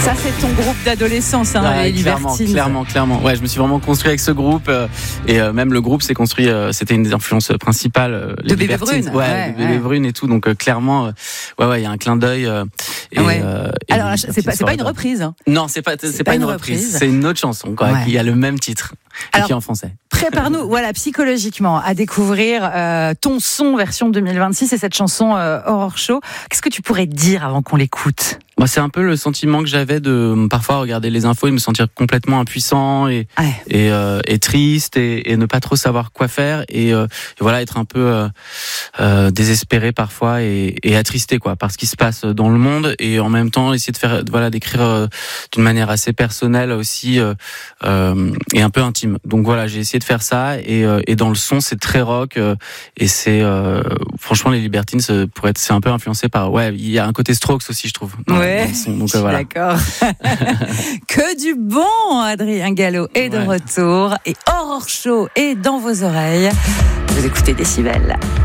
Ça, c'est ton groupe d'adolescence, les Libertines. Clairement. Ouais, je me suis vraiment construit avec ce groupe et même le groupe s'est construit. C'était une des influences principales. Les de Bébé Libertines. Brune. Ouais, Bébé Brune et tout. Donc clairement, il y a un clin d'œil. Alors, c'est pas une reprise. Non, c'est pas une reprise. C'est une autre chanson qui a le même titre et qui est en français. Prépare-nous, psychologiquement, à découvrir ton son version 2026 et cette chanson Horror Show. Qu'est-ce que tu pourrais dire avant qu'on l'écoute ? C'est un peu le sentiment que j'avais de parfois regarder les infos et me sentir complètement impuissant et triste et ne pas trop savoir quoi faire et être un peu désespéré parfois et attristé par ce qui se passe dans le monde et en même temps essayer de d'écrire d'une manière assez personnelle aussi et un peu intime. Donc j'ai essayé de faire ça et dans le son c'est très rock et c'est franchement les Libertines c'est un peu influencé par il y a un côté Strokes aussi je trouve. Donc, d'accord. Que du bon, Adrien Gallo est de retour et Horror Show est dans vos oreilles. Vous écoutez Décibel.